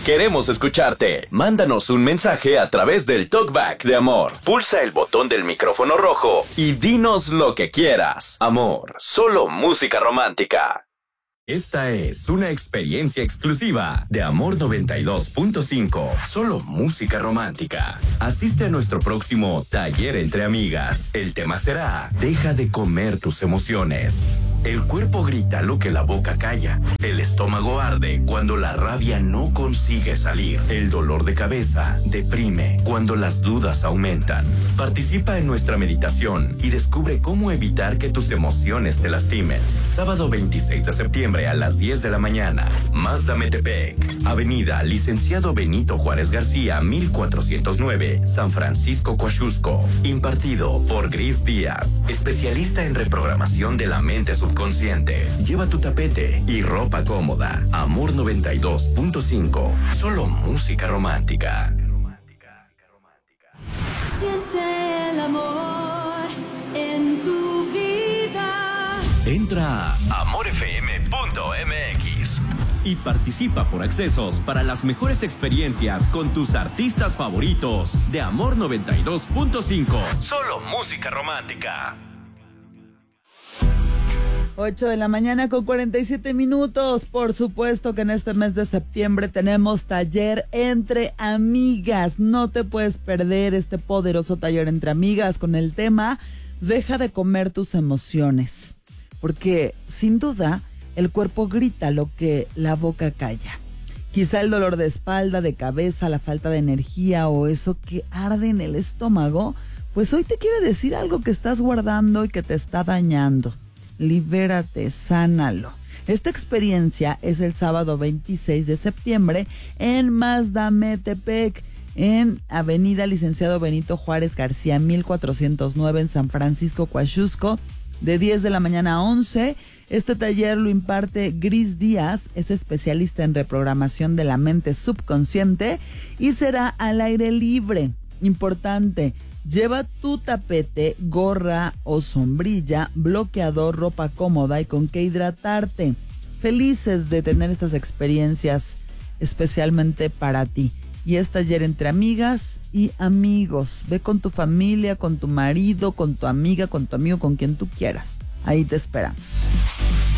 Queremos escucharte. Mándanos un mensaje a través del Talkback de Amor. Pulsa el botón del micrófono rojo y dinos lo que quieras. Amor, solo música romántica. Esta es una experiencia exclusiva de Amor 92.5. Solo música romántica. Asiste a nuestro próximo taller entre amigas. El tema será: deja de comer tus emociones. El cuerpo grita lo que la boca calla. El estómago arde cuando la rabia no consigue salir. El dolor de cabeza deprime cuando las dudas aumentan. Participa en nuestra meditación y descubre cómo evitar que tus emociones te lastimen. Sábado 26 de septiembre a las 10 de la mañana. Mazda Metepec, Avenida Licenciado Benito Juárez García, 1409, San Francisco, Coaxusco. Impartido por Gris Díaz, especialista en reprogramación de la mente subconsciente. Lleva tu tapete y ropa cómoda. Amor 92.5. Solo música romántica. Siente el amor en tu vida. Entra a amorfm.mx y participa por accesos para las mejores experiencias con tus artistas favoritos de Amor 92.5. Solo música romántica. 8 de la mañana con 47 minutos. Por supuesto que en este mes de septiembre tenemos taller entre amigas. No te puedes perder este poderoso taller entre amigas con el tema Deja de comer tus emociones. Porque sin duda el cuerpo grita lo que la boca calla. Quizá el dolor de espalda, de cabeza, la falta de energía o eso que arde en el estómago, pues hoy te quiere decir algo que estás guardando y que te está dañando. Libérate, sánalo. Esta experiencia es el sábado 26 de septiembre en Mazda Metepec, en Avenida Licenciado Benito Juárez García, 1409 en San Francisco, Coaxusco, de 10 de la mañana a 11. Este taller lo imparte Gris Díaz, es especialista en reprogramación de la mente subconsciente y será al aire libre. Importante, lleva tu tapete, gorra o sombrilla, bloqueador, ropa cómoda y con qué hidratarte. Felices de tener estas experiencias especialmente para ti. Y es taller entre amigas y amigos. Ve con tu familia, con tu marido, con tu amiga, con tu amigo, con quien tú quieras. Ahí te esperamos.